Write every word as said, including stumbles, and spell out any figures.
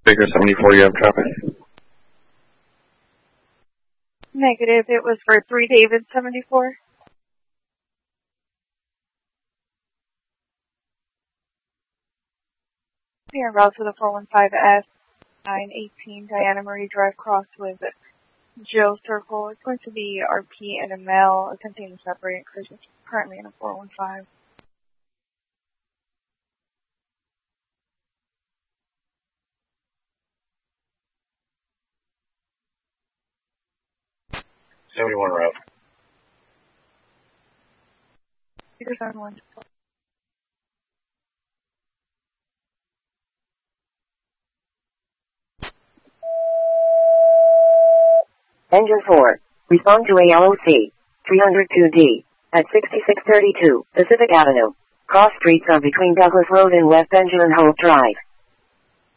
Baker seventy-four, you have traffic? Negative, it was for three David seventy-four. We are route to the four one five S nine eighteen Diana Marie Drive cross with Joe Circle. It's going to be R P and a male attempting to separate because it's currently in a four one five. seventy-one route. Peter seventy-one. Engine four, respond to A L O C, three oh two D, at sixty-six thirty-two Pacific Avenue. Cross streets are between Douglas Road and West Benjamin Hope Drive.